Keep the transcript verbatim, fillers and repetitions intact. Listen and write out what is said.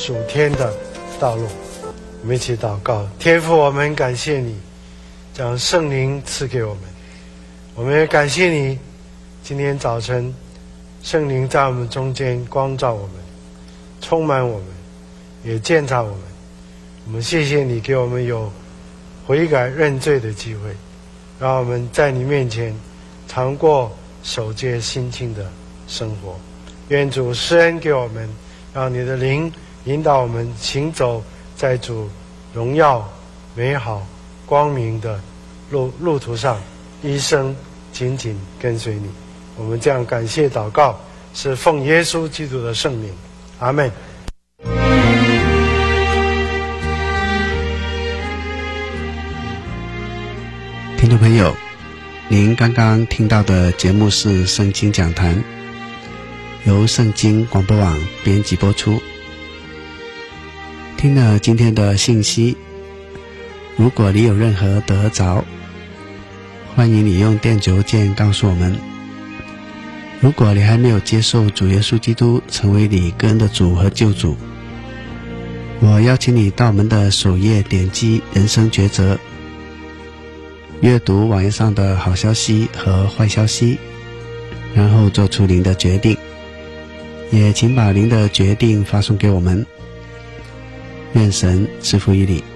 属天的道路。我们一起祷告。天父，我们感谢你将圣灵赐给我们，我们也感谢你今天早晨圣灵在我们中间光照我们，充满我们，也鉴察我们。我们谢谢你给我们有悔改认罪的机会，让我们在你面前常过守戒心清的生活。愿主施恩给我们，让你的灵引导我们行走在主荣耀美好光明的路路途上，一生紧紧跟随你。我们这样感谢祷告，是奉耶稣基督的圣名，阿们。 听众朋友，您刚刚听到的节目是圣经讲坛，由圣经广播网编辑播出。听了今天的信息，如果你有任何得着，欢迎你用电邮件告诉我们。如果你还没有接受主耶稣基督成为你个人的主和救主，我邀请你到我们的首页点击人生抉择，阅读网页上的好消息和坏消息，然后做出您的决定。也请把您的决定发送给我们。愿神赐福于你。